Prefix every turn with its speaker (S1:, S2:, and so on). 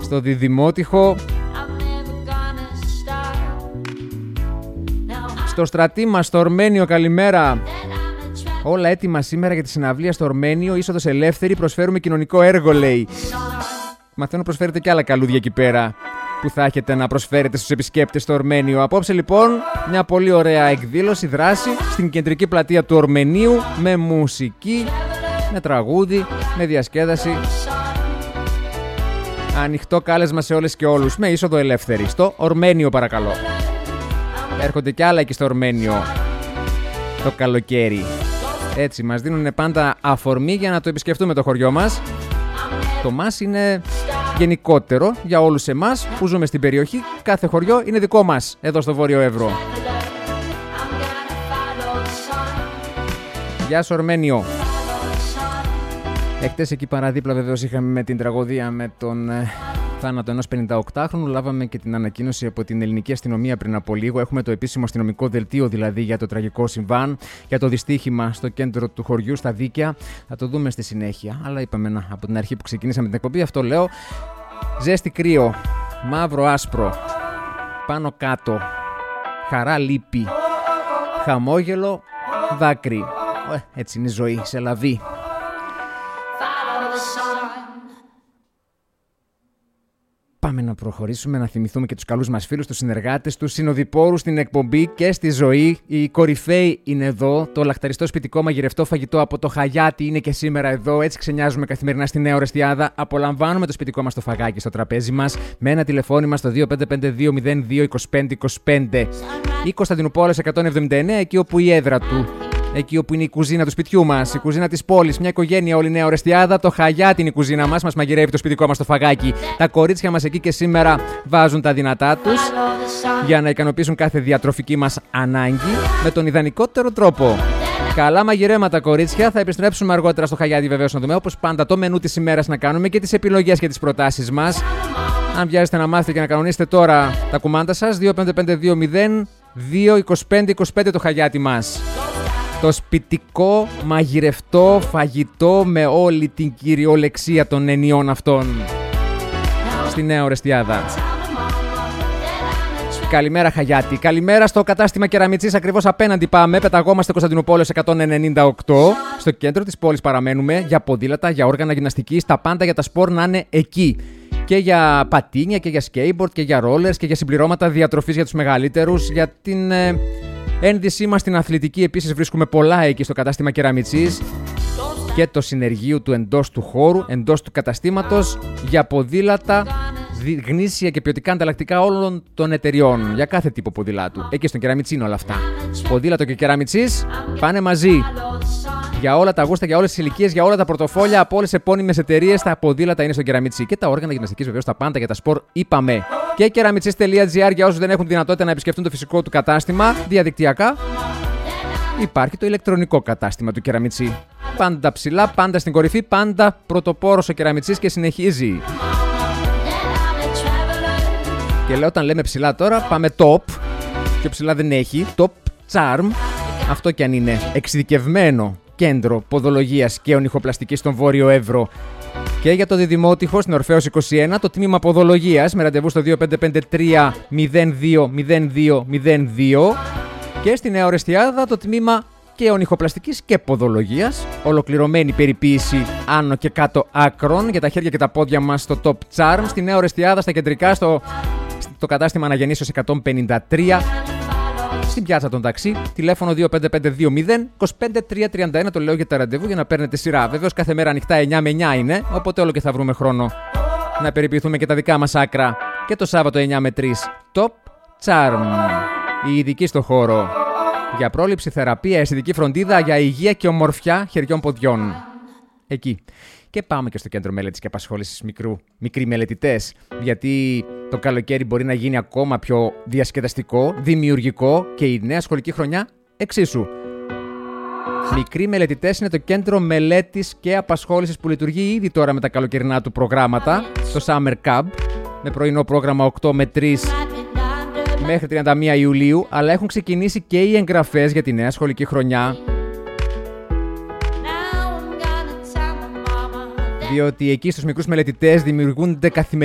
S1: στο Διδημότυχο. Στο Στρατήμα, στο Ορμένιο, καλημέρα. Όλα έτοιμα σήμερα για τη συναυλία στο Ορμένιο. Είσοδος ελεύθερη. Προσφέρουμε κοινωνικό έργο, λέει. Μαθαίνω προσφέρετε και άλλα καλούδια εκεί πέρα που θα έχετε να προσφέρετε στους επισκέπτες στο Ορμένιο. Απόψε λοιπόν μια πολύ ωραία εκδήλωση, δράση στην κεντρική πλατεία του Ορμενίου, με μουσική, με τραγούδι, με διασκέδαση. Ανοιχτό κάλεσμα σε όλες και όλους, με είσοδο ελεύθερη. Στο Ορμένιο, παρακαλώ. Έρχονται κι άλλα εκεί στο Ορμένιο το καλοκαίρι. Έτσι, μας δίνουν πάντα αφορμή για να το επισκεφτούμε το χωριό μας. Το μας είναι γενικότερο για όλους εμάς που ζούμε στην περιοχή. Κάθε χωριό είναι δικό μας εδώ στο Βόρειο Εύρο. Γεια σου, Ορμένιο. Εχθές εκεί παραδίπλα βεβαίως είχαμε με την τραγωδία με τον θάνατο ενός 58χρονου. Λάβαμε και την ανακοίνωση από την ελληνική αστυνομία πριν από λίγο. Έχουμε το επίσημο αστυνομικό δελτίο δηλαδή για το τραγικό συμβάν, για το δυστύχημα στο κέντρο του χωριού, στα Δίκαια. Θα το δούμε στη συνέχεια. Αλλά είπαμε από την αρχή που ξεκινήσαμε την εκπομπή, αυτό λέω. Ζέστη, κρύο, μαύρο, άσπρο, πάνω κάτω, χαρά, λύπη, χαμόγελο, δάκρυ. Έτσι είναι η ζωή, σε λαβή. Πάμε να προχωρήσουμε, να θυμηθούμε και τους καλούς μας φίλους, τους συνεργάτες, τους συνοδοιπόρους στην εκπομπή και στη ζωή. Οι κορυφαίοι είναι εδώ. Το λαχταριστό σπιτικό μαγειρευτό φαγητό από το Χαγιάτι είναι και σήμερα εδώ. Έτσι ξενιάζουμε καθημερινά στη Νέα Ορεστιάδα. Απολαμβάνουμε το σπιτικό μας το φαγάκι στο τραπέζι μας με ένα τηλεφώνημα στο 2552022525. Η Κωνσταντινούπολης 179, εκεί όπου η έδρα του. Εκεί όπου είναι η κουζίνα του σπιτιού μας, η κουζίνα της πόλης, μια οικογένεια όλη Νέα Ορεστιάδα. Το Χαγιάτι είναι η κουζίνα μας, μας μαγειρεύει το σπιτικό μας το φαγάκι. Τα κορίτσια μας εκεί και σήμερα βάζουν τα δυνατά τους για να ικανοποιήσουν κάθε διατροφική μας ανάγκη με τον ιδανικότερο τρόπο. Καλά μαγειρέματα, κορίτσια. Θα επιστρέψουμε αργότερα στο Χαγιάτι, βεβαίως, να δούμε όπως πάντα το μενού της ημέρας να κάνουμε και τις επιλογές και τις προτάσεις μας. Αν βιάζεστε να μάθετε και να κανονίσετε τώρα τα κουμάντα σας, 2552022525 το Χαγιάτι μας. Το σπιτικό μαγειρευτό φαγητό με όλη την κυριολεξία των ενιών αυτών στη Νέα Ορεστιάδα. Καλημέρα, Χαγιάτι. Καλημέρα στο κατάστημα Κεραμιτσής. Ακριβώς απέναντι πάμε. Πεταγόμαστε Κωνσταντινούπολης 198. Στο κέντρο της πόλης παραμένουμε για ποδήλατα, για όργανα γυμναστικής. Τα πάντα για τα σπορ να είναι εκεί. Και για πατίνια και για skateboard και για rollers και για συμπληρώματα διατροφής για τους μεγαλύτερους. Για την ένδυσή μας στην αθλητική επίσης βρίσκουμε πολλά εκεί στο κατάστημα Κεραμιτσής και το συνεργείο του εντός του χώρου, εντός του καταστήματος, για ποδήλατα γνήσια και ποιοτικά ανταλλακτικά όλων των εταιριών, για κάθε τύπο ποδηλάτου. Εκεί στον Κεραμιτσί είναι όλα αυτά. Ποδήλατο και Κεραμιτσής πάνε μαζί. Για όλα τα γούστα, για όλες τις ηλικίες, για όλα τα πορτοφόλια από όλες τις επώνυμες εταιρείες, τα ποδήλατα είναι στον Κεραμιτσί. Και τα όργανα γυμναστικής βεβαίως, τα πάντα για τα σπορ είπαμε. Και keramitsys.gr για όσους δεν έχουν δυνατότητα να επισκεφτούν το φυσικό του κατάστημα διαδικτυακά. Υπάρχει το ηλεκτρονικό κατάστημα του Κεραμιτσί. Πάντα ψηλά, πάντα στην κορυφή, πάντα πρωτοπόρος ο Κεραμιτσής και συνεχίζει. Και λέω όταν λέμε ψηλά τώρα, πάμε top. Πιο ψηλά δεν έχει. Top Charm. Αυτό κι αν είναι εξειδικευμένο κέντρο ποδολογίας και ονυχοπλαστικής στον Βόρειο Εύρο. Και για το Διδημότυχο στην Ορφέως 21, το τμήμα ποδολογίας με ραντεβού στο 2553-02-02-02. Και στη Νέα Ορεστιάδα το τμήμα και ονυχοπλαστικής και ποδολογίας. Ολοκληρωμένη περιποίηση άνω και κάτω άκρων για τα χέρια και τα πόδια μας στο Top Charm. Στη Νέα Ορεστιάδα, στα κεντρικά, στο κατάστημα Αναγεννήσεως 153. Στην πιάτσα των ταξί, τηλέφωνο 25520-25331. Το λέω για τα ραντεβού για να παίρνετε σειρά. Βεβαίως κάθε μέρα ανοιχτά 9 με 9 είναι, οπότε όλο και θα βρούμε χρόνο να περιποιηθούμε και τα δικά μας άκρα. Και το Σάββατο 9 με 3. Top Charm. Οι ειδικοί στο χώρο. Για πρόληψη, θεραπεία, αισθητική φροντίδα, για υγεία και ομορφιά χεριών-ποδιών. Εκεί. Και πάμε και στο κέντρο μελέτης και απασχόλησης μικροί μελετητές. Γιατί το καλοκαίρι μπορεί να γίνει ακόμα πιο διασκεδαστικό, δημιουργικό και η νέα σχολική χρονιά εξίσου. Μικροί μελετητές είναι το κέντρο μελέτης και απασχόλησης που λειτουργεί ήδη τώρα με τα καλοκαιρινά του προγράμματα, το Summer Cub, με πρωινό πρόγραμμα 8 με 3 μέχρι 31 Ιουλίου, αλλά έχουν ξεκινήσει και οι εγγραφές για τη νέα σχολική χρονιά. Διότι εκεί στους μικρούς μελετητές δημιουργούνται καθημερινά